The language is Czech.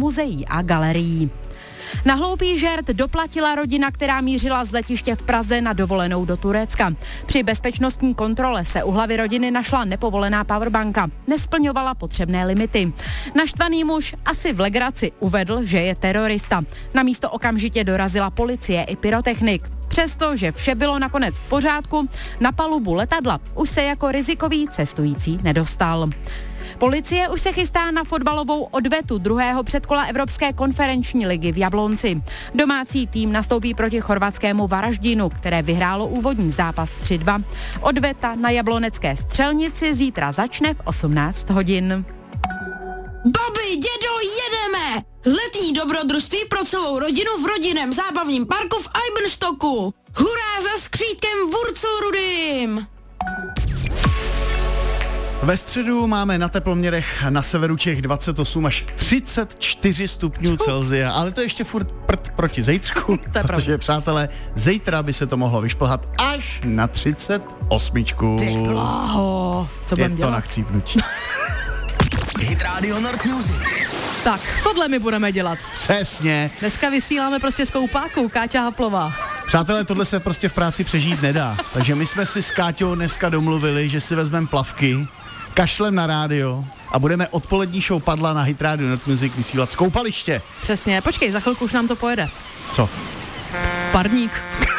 muzeí a galerií. Na hloupý žert doplatila rodina, která mířila z letiště v Praze na dovolenou do Turecka. Při bezpečnostní kontrole se u hlavy rodiny našla nepovolená powerbanka. Nesplňovala potřebné limity. Naštvaný muž asi v legraci uvedl, že je terorista. Na místo okamžitě dorazila policie i pyrotechnik. Přestože vše bylo nakonec v pořádku, na palubu letadla už se jako rizikový cestující nedostal. Policie už se chystá na fotbalovou odvetu druhého předkola Evropské konferenční ligy v Jablonci. Domácí tým nastoupí proti chorvatskému Varaždinu, které vyhrálo úvodní zápas 3-2. Odveta na jablonecké Střelnici zítra začne v 18 hodin. Babi, dědo, jedeme! Letní dobrodružství pro celou rodinu v rodinném zábavním parku v Eibenstocku. Hurá za skřítkem Wurzelrudym! Ve středu máme na teploměrech na severu Čech 28 až 34 stupňů Celsia, ale to ještě furt prd proti zejtřku, protože, přátelé, zítra by se to mohlo vyšplhat až na 38. Ty bláho, co budem dělat? Je to na chcípnutí. Hit Radio Nord Music. Tak, tohle my budeme dělat. Přesně. Dneska vysíláme prostě z koupáku, Káťa Haplová. Přátelé, tohle se prostě v práci přežít nedá. Takže my jsme si s Káťou dneska domluvili, že si vezmeme plavky, kašlem na rádio a budeme odpolední show Padla na Hit Radio Nord Music vysílat z koupaliště. Přesně, počkej, za chvilku už nám to pojede. Co? Parník.